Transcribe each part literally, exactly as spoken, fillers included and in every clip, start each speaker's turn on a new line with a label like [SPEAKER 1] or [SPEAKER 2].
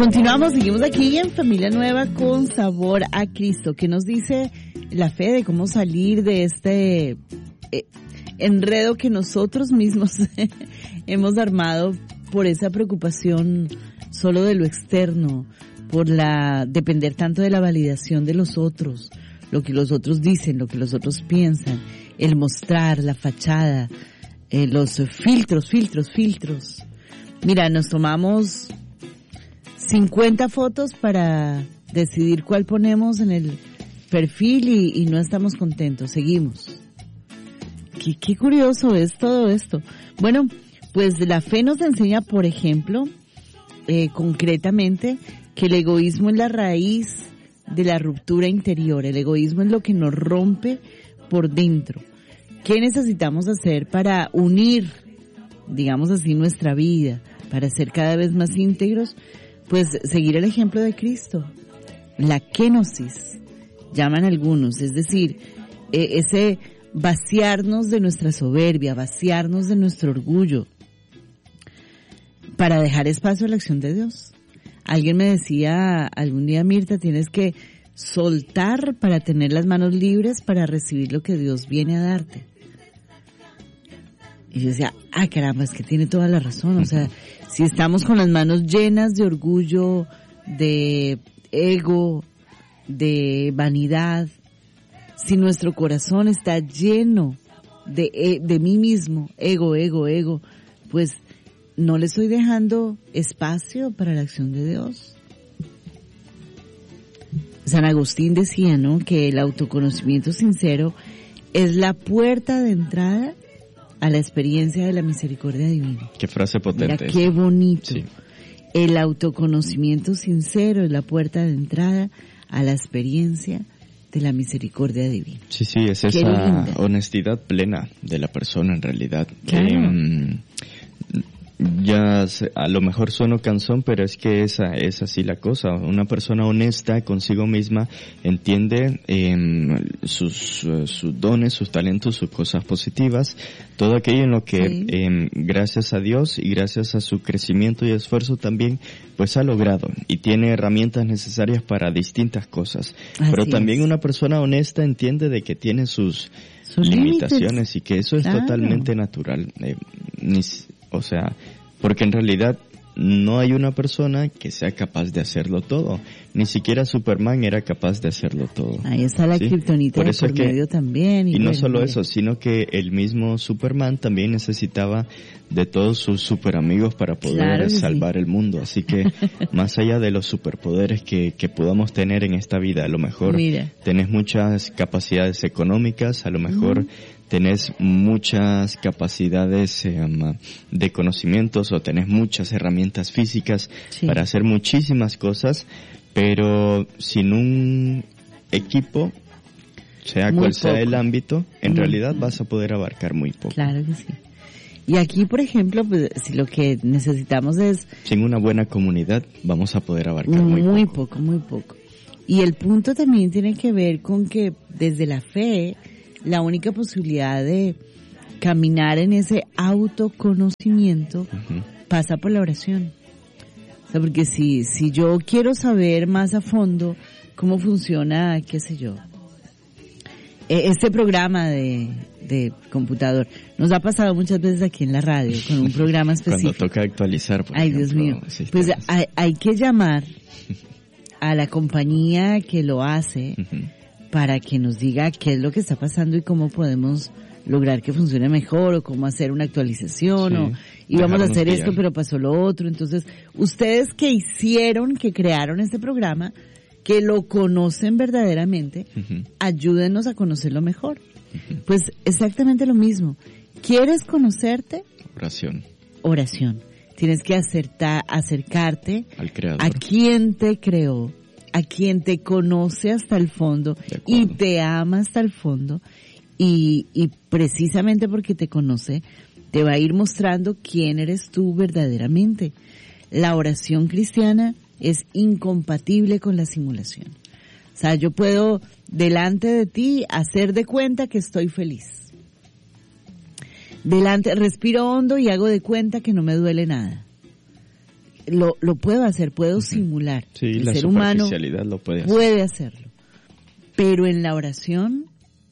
[SPEAKER 1] Continuamos, seguimos aquí en Familia Nueva con Sabor a Cristo. ¿Qué nos dice la fe de cómo salir de este eh, enredo que nosotros mismos hemos armado por esa preocupación solo de lo externo, por la depender tanto de la validación de los otros, lo que los otros dicen, lo que los otros piensan, el mostrar, la fachada, eh, los filtros, filtros, filtros. Mira, nos tomamos cincuenta fotos para decidir cuál ponemos en el perfil y, y no estamos contentos, seguimos. Qué, qué curioso es todo esto. Bueno, pues la fe nos enseña, por ejemplo, eh, concretamente, que el egoísmo es la raíz de la ruptura interior. El egoísmo es lo que nos rompe por dentro. ¿Qué necesitamos hacer para unir, digamos así, nuestra vida, para ser cada vez más íntegros? Pues seguir el ejemplo de Cristo, la kenosis, llaman algunos, es decir, eh, ese vaciarnos de nuestra soberbia, vaciarnos de nuestro orgullo, para dejar espacio a la acción de Dios. Alguien me decía algún día, Mirta, tienes que soltar para tener las manos libres para recibir lo que Dios viene a darte. Y yo decía, ah, caramba, es que tiene toda la razón. O sea, si estamos con las manos llenas de orgullo, de ego, de vanidad, si nuestro corazón está lleno de, de mí mismo, ego, ego, ego, pues no le estoy dejando espacio para la acción de Dios. San Agustín decía, ¿no?, que el autoconocimiento sincero es la puerta de entrada a la experiencia de la misericordia divina.
[SPEAKER 2] Qué frase potente.
[SPEAKER 1] Mira, qué bonito.
[SPEAKER 2] Sí.
[SPEAKER 1] El autoconocimiento sincero es la puerta de entrada a la experiencia de la misericordia divina.
[SPEAKER 2] Sí, sí, es esa linda honestidad plena de la persona en realidad.
[SPEAKER 1] Claro.
[SPEAKER 2] Eh, ya a lo mejor sueno cansón, pero es que esa es así la cosa. Una persona honesta consigo misma entiende eh, sus, uh, sus dones, sus talentos, sus cosas positivas, todo aquello en lo que sí. eh, gracias a Dios y gracias a su crecimiento y esfuerzo también pues ha logrado y tiene herramientas necesarias para distintas cosas. Así pero también es. Una persona honesta entiende de que tiene sus, sus limitaciones límites. Y que eso es claro. totalmente natural. Eh, ni, O sea, porque en realidad no hay una persona que sea capaz de hacerlo todo. Ni siquiera Superman era capaz de hacerlo todo.
[SPEAKER 1] Ahí está la
[SPEAKER 2] ¿sí?
[SPEAKER 1] kriptonita por, por que, medio también.
[SPEAKER 2] Y,
[SPEAKER 1] y
[SPEAKER 2] no
[SPEAKER 1] bueno,
[SPEAKER 2] solo
[SPEAKER 1] mire.
[SPEAKER 2] eso, sino que el mismo Superman también necesitaba de todos sus super amigos para poder
[SPEAKER 1] claro
[SPEAKER 2] salvar
[SPEAKER 1] sí.
[SPEAKER 2] el mundo. Así que más allá de los superpoderes que, que podamos tener en esta vida, a lo mejor Mira. tenés muchas capacidades económicas, a lo mejor... Mm. tenés muchas capacidades eh, de conocimientos o tenés muchas herramientas físicas sí. para hacer muchísimas cosas, pero sin un equipo, sea muy cual poco. sea el ámbito, en muy realidad poco. vas a poder abarcar muy poco.
[SPEAKER 1] Claro que sí. Y aquí, por ejemplo, pues, si lo que necesitamos es...
[SPEAKER 2] Sin una buena comunidad vamos a poder abarcar muy,
[SPEAKER 1] muy
[SPEAKER 2] poco.
[SPEAKER 1] Muy poco, muy poco. Y el punto también tiene que ver con que desde la fe... la única posibilidad de caminar en ese autoconocimiento uh-huh. pasa por la oración. O sea, porque si, si yo quiero saber más a fondo cómo funciona, qué sé yo, este programa de, de computador, nos ha pasado muchas veces aquí en la radio con un programa específico.
[SPEAKER 2] Cuando toca actualizar, por
[SPEAKER 1] Ay,
[SPEAKER 2] ejemplo,
[SPEAKER 1] Dios mío. Pues hay, hay que llamar a la compañía que lo hace uh-huh. para que nos diga qué es lo que está pasando y cómo podemos lograr que funcione mejor o cómo hacer una actualización sí, o íbamos a hacer pillar. esto pero pasó lo otro. Entonces, ustedes que hicieron, que crearon este programa, que lo conocen verdaderamente, uh-huh. ayúdenos a conocerlo mejor. Uh-huh. Pues exactamente lo mismo. ¿Quieres conocerte?
[SPEAKER 2] Oración.
[SPEAKER 1] Oración. Tienes que acertar, acercarte
[SPEAKER 2] al Creador.
[SPEAKER 1] A quien te creó, a quien te conoce hasta el fondo y te ama hasta el fondo y, y precisamente porque te conoce te va a ir mostrando quién eres tú verdaderamente. La oración cristiana es incompatible con la simulación. O sea, yo puedo delante de ti hacer de cuenta que estoy feliz. Delante, respiro hondo y hago de cuenta que no me duele nada. lo, lo puedo hacer, puedo uh-huh. simular.
[SPEAKER 2] Sí,
[SPEAKER 1] el
[SPEAKER 2] la
[SPEAKER 1] ser humano
[SPEAKER 2] lo puede, hacer.
[SPEAKER 1] puede hacerlo. Pero en la oración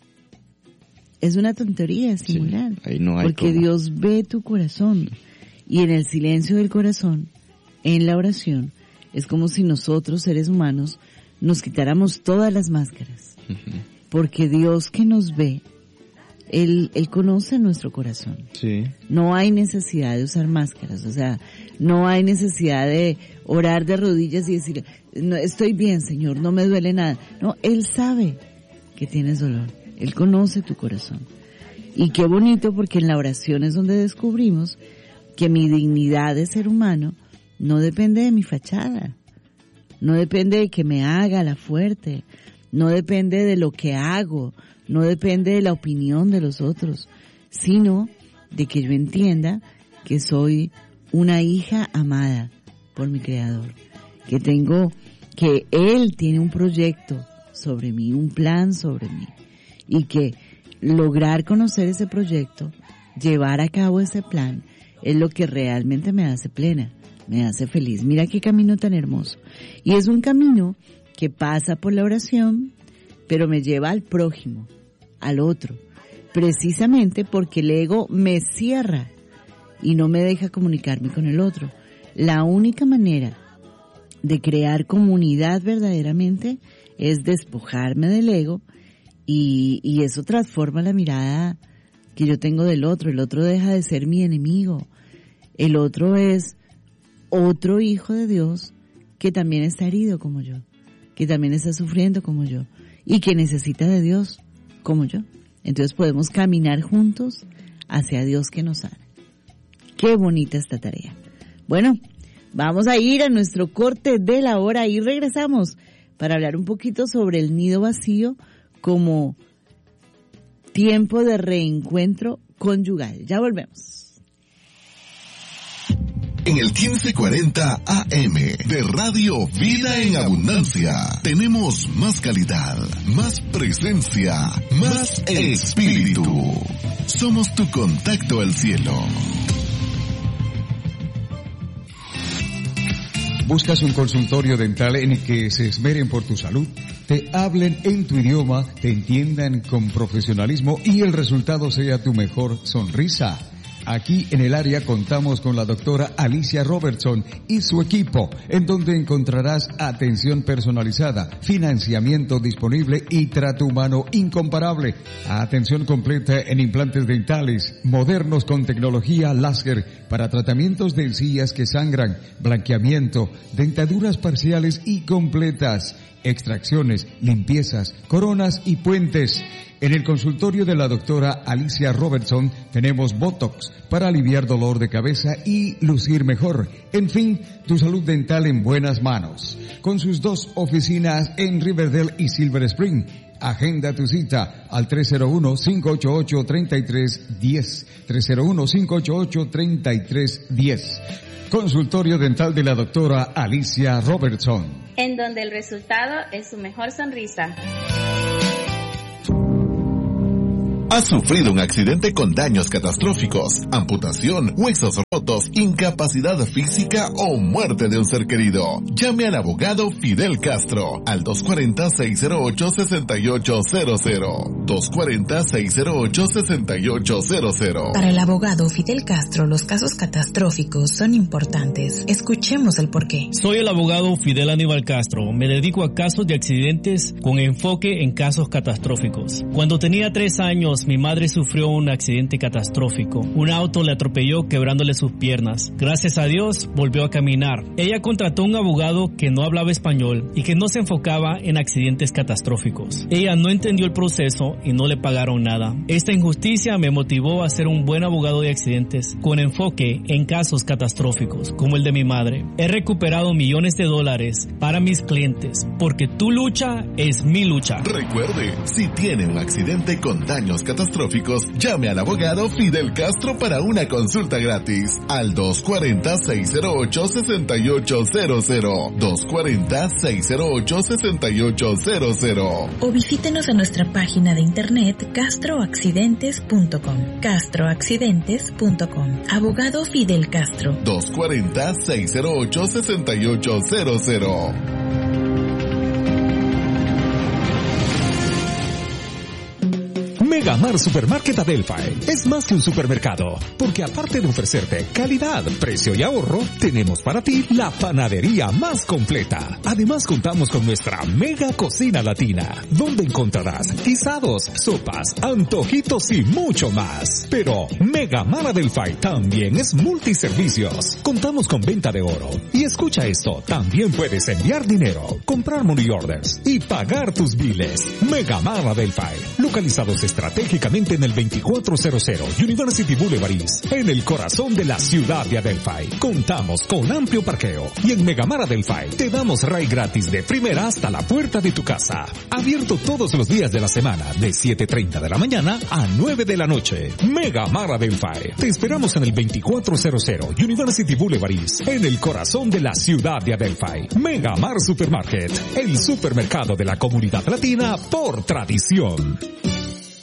[SPEAKER 1] es una tontería simular.
[SPEAKER 2] Sí, ahí no hay
[SPEAKER 1] porque
[SPEAKER 2] cómo.
[SPEAKER 1] Dios ve tu corazón. Y en el silencio del corazón, en la oración, es como si nosotros, seres humanos, nos quitáramos todas las máscaras. Uh-huh. Porque Dios que nos ve, Él, Él conoce nuestro corazón.
[SPEAKER 2] Sí.
[SPEAKER 1] No hay necesidad de usar máscaras, o sea, no hay necesidad de orar de rodillas y decir, no, estoy bien, Señor, no me duele nada. No, Él sabe que tienes dolor. Él conoce tu corazón. Y qué bonito, porque en la oración es donde descubrimos que mi dignidad de ser humano no depende de mi fachada, no depende de que me haga la fuerte, no depende de lo que hago, no depende de la opinión de los otros, sino de que yo entienda que soy una hija amada por mi Creador, que tengo, que Él tiene un proyecto sobre mí, un plan sobre mí, y que lograr conocer ese proyecto, llevar a cabo ese plan, es lo que realmente me hace plena, me hace feliz. Mira qué camino tan hermoso. Y es un camino que pasa por la oración, pero me lleva al prójimo, al otro, precisamente porque el ego me cierra y no me deja comunicarme con el otro. La única manera de crear comunidad verdaderamente es despojarme del ego, y, y eso transforma la mirada que yo tengo del otro. El otro deja de ser mi enemigo. El otro es otro hijo de Dios que también está herido como yo, que también está sufriendo como yo y que necesita de Dios como yo. Entonces podemos caminar juntos hacia Dios que nos sana. Qué bonita esta tarea. Bueno, vamos a ir a nuestro corte de la hora y regresamos para hablar un poquito sobre el nido vacío como tiempo de reencuentro conyugal. Ya volvemos.
[SPEAKER 3] En el quince cuarenta A M de Radio Vida en Abundancia tenemos más calidad, más presencia, más espíritu. Somos tu contacto al cielo.
[SPEAKER 4] ¿Buscas un consultorio dental en el que se esmeren por tu salud? Te hablen en tu idioma, te entiendan con profesionalismo y el resultado sea tu mejor sonrisa. Aquí en el área contamos con la doctora Alicia Robertson y su equipo, en donde encontrarás atención personalizada, financiamiento disponible y trato humano incomparable. Atención completa en implantes dentales, modernos con tecnología láser para tratamientos de encías que sangran, blanqueamiento, dentaduras parciales y completas, extracciones, limpiezas, coronas y puentes. En el consultorio de la doctora Alicia Robertson tenemos Botox para aliviar dolor de cabeza y lucir mejor. En fin, tu salud dental en buenas manos. Con sus dos oficinas en Riverdale y Silver Spring. Agenda tu cita al tres cero uno, cinco ocho ocho, tres tres uno cero. tres cero uno, cinco ocho ocho, tres tres uno cero. Consultorio dental de la doctora Alicia Robertson.
[SPEAKER 5] En donde el resultado es su mejor sonrisa.
[SPEAKER 3] ¿Has sufrido un accidente con daños catastróficos, amputación, huesos rotos, incapacidad física o muerte de un ser querido? Llame al abogado Fidel Castro al dos cuatro cero, seis cero ocho, seis ocho cero cero. dos cuatro cero, seis cero ocho, seis ocho cero cero.
[SPEAKER 6] Para el abogado Fidel Castro, los casos catastróficos son importantes. Escuchemos el porqué.
[SPEAKER 7] Soy el abogado Fidel Aníbal Castro. Me dedico a casos de accidentes con enfoque en casos catastróficos. Cuando tenía tres años, mi madre sufrió un accidente catastrófico. Un auto le atropelló quebrándole sus piernas. Gracias a Dios, volvió a caminar. Ella contrató un abogado que no hablaba español y que no se enfocaba en accidentes catastróficos. Ella no entendió el proceso y no le pagaron nada. Esta injusticia me motivó a ser un buen abogado de accidentes con enfoque en casos catastróficos, como el de mi madre. He recuperado millones de dólares para mis clientes, porque tu lucha es mi lucha.
[SPEAKER 3] Recuerde, si tiene un accidente con daños catastróficos, llame al abogado Fidel Castro para una consulta gratis al dos cuatro cero, seis cero ocho, seis ocho cero cero, dos cuatro cero, seis cero ocho, seis ocho cero cero.
[SPEAKER 6] O visítenos en nuestra página de internet castro accidentes punto com. castro accidentes punto com. Abogado Fidel Castro.
[SPEAKER 3] dos cuatro cero, seis cero ocho, seis ocho cero cero.
[SPEAKER 8] Megamar Supermarket Adelphi es más que un supermercado, porque aparte de ofrecerte calidad, precio y ahorro, tenemos para ti la panadería más completa. Además contamos con nuestra mega cocina latina, donde encontrarás guisados, sopas, antojitos y mucho más. Pero Megamar Adelphi también es multiservicios. Contamos con venta de oro. Y escucha esto, también puedes enviar dinero, comprar money orders y pagar tus biles. Megamar Adelphi, localizados estratégicamente en el veinticuatro cero cero University Boulevard East, en el corazón de la ciudad de Adelphi. Contamos con amplio parqueo y en Megamar Adelphi te damos ride gratis de primera hasta la puerta de tu casa. Abierto todos los días de la semana de siete treinta de la mañana a nueve de la noche. Megamar Adelphi. Te esperamos en el veinticuatro cero cero University Boulevard East, en el corazón de la ciudad de Adelphi. Megamar Supermarket, el supermercado de la comunidad latina por tradición.